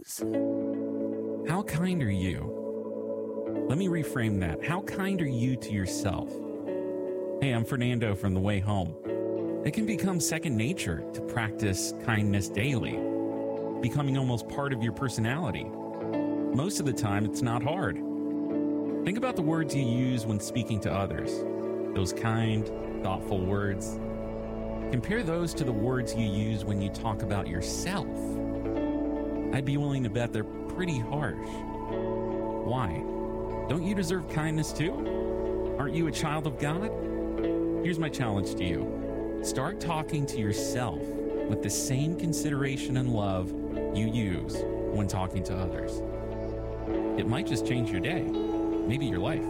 use. How kind are you? Let me reframe that. How kind are you to yourself? Hey, I'm Fernando from The Way Home. It can become second nature to practice kindness daily, becoming almost part of your personality. Most of the time, it's not hard. Think about the words you use when speaking to others. Those kind, thoughtful words. Compare those to the words you use when you talk about yourself. I'd be willing to bet they're pretty harsh. Why? Don't you deserve kindness too? Aren't you a child of God? Here's my challenge to you. Start talking to yourself with the same consideration and love you use when talking to others. It might just change your day, maybe your life.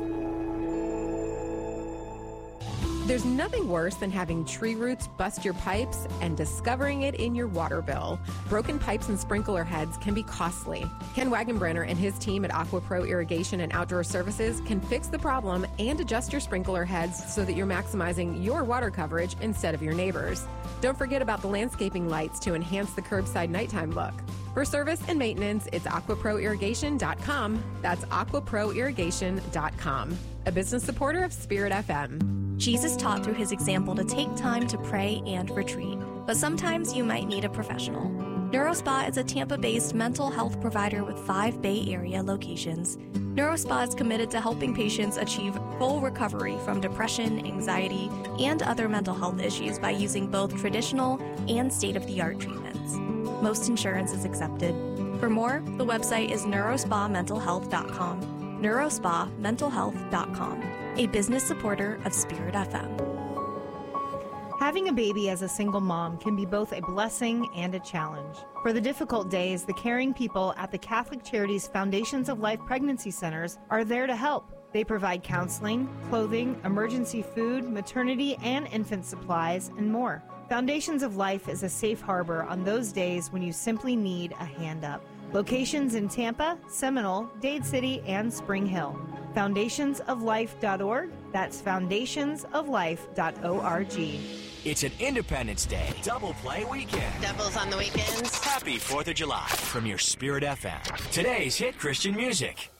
There's nothing worse than having tree roots bust your pipes and discovering it in your water bill. Broken pipes and sprinkler heads can be costly. Ken Wagenbrenner and his team at AquaPro Irrigation and Outdoor Services can fix the problem and adjust your sprinkler heads so that you're maximizing your water coverage instead of your neighbors. Don't forget about the landscaping lights to enhance the curbside nighttime look. For service and maintenance, it's aquaproirrigation.com. That's aquaproirrigation.com. A business supporter of Spirit FM. Jesus taught through his example to take time to pray and retreat, but sometimes you might need a professional. NeuroSpa is a Tampa-based mental health provider with 5 Bay Area locations. NeuroSpa is committed to helping patients achieve full recovery from depression, anxiety, and other mental health issues by using both traditional and state-of-the-art treatments. Most insurance is accepted. For more, the website is neurospamentalhealth.com. neurospamentalhealth.com, a business supporter of Spirit FM. Having a baby as a single mom can be both a blessing and a challenge. For the difficult days, the caring people at the Catholic Charities Foundations of Life Pregnancy Centers are there to help. They provide counseling, clothing, emergency food, maternity and infant supplies, and more. Foundations of Life is a safe harbor on those days when you simply need a hand up. Locations in Tampa, Seminole, Dade City, and Spring Hill. Foundationsoflife.org. That's foundationsoflife.org. It's an Independence Day double play weekend. Doubles on the weekends. Happy 4th of July from your Spirit FM. Today's hit Christian music.